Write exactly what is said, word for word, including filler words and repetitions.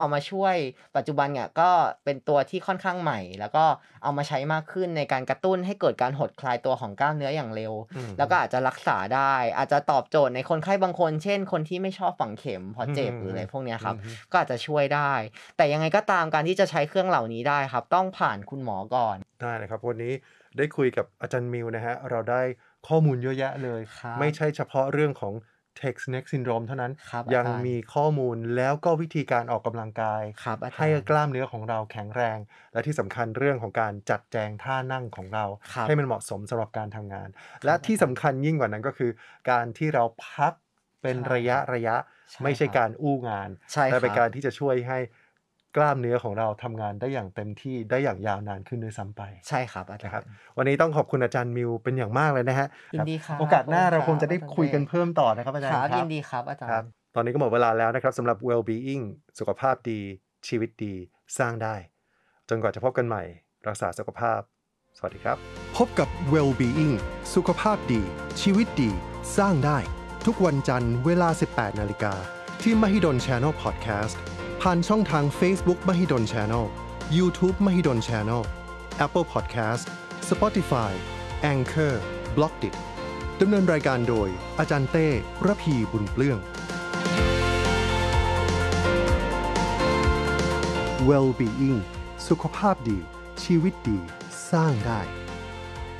เอามาช่วยปัจจุบันเนี่ยก็เป็นตัวที่ค่อนข้างใหม่แล้วก็เอามาใช้มากขึ้นในการกระตุ้นให้เกิดการหดคลายตัวของกล้ามเนื้ออย่างเร็วอืมแล้วก็อาจจะรักษาได้อาจจะตอบโจทย์ในคนไข้บางคนเช่นคนที่ไม่ชอบฝังเข็มเพราะอืเจ็บหรืออะไรพวกเนี้ยครับมก็อาจจะช่วยได้แต่ยังไงก็ตามการที่จะใช้เครื่องเหล่านี้ได้ครับต้องผ่านคุณหมอก่อนได้เลยครับวันนี้ได้คุยกับอาจารย์มิวนะฮะเราได้ข้อมูลเยอะแยะเลยครับไม่ใช่เฉพาะเรื่องของ Text Neck Syndrome เท่านั้นครับยังอาจารย์มีข้อมูลแล้วก็วิธีการออกกำลังกายครับอาให้จารย์กล้ามเนื้อของเราแข็งแรงและที่สำคัญเรื่องของการจัดแจงท่านั่งของเราครับให้มันเหมาะสมสำหรับการทำงานคและรับอาจารย์ที่สำคัญยิ่งกว่านั้นก็คือการที่เราพักเป็นใช่ระยะระยะใช่ไม่ครับใช่การอู้งานใช่แต่เป็นครับการที่จะช่วยให้กล้ามเนื้อของเราทำงานได้อย่างเต็มที่ได้อย่างยาวนานขึ้นด้วยซ้ำไปใช่ครับอานะครับจารย์วันนี้ต้องขอบคุณอาจารย์มิวเป็นอย่างมากเลยนะฮะครับยินดีครับโอกาสหน้าเราคงจะได้ขอบณคุยกันรับเพิ่มต่อนะครับอาอาจารย์ครับจารย์ครับยินดีครับอาจาครับรย์ตอนนี้ก็หมดเวลาแล้วนะครับสำหรับ well-being สุขภาพดีชีวิตดีสร้างได้จนกว่าจะพบกันใหม่รักษาสุขภาพสวัสดีครับพบกับ well-being สุขภาพดีชีวิตดีสร้างได้ทุกวันจันทร์เวลา สิบแปดนาฬิกาที่ Mahidol Channel Podcast ผ่านช่องทาง Facebook Mahidol Channel YouTube Mahidol Channel Apple Podcast Spotify Anchor Blockdit ดำเนินรายการโดยอาจารย์เต้ระพีบุญเปลื้อง Well-being สุขภาพดีชีวิตดีสร้างได้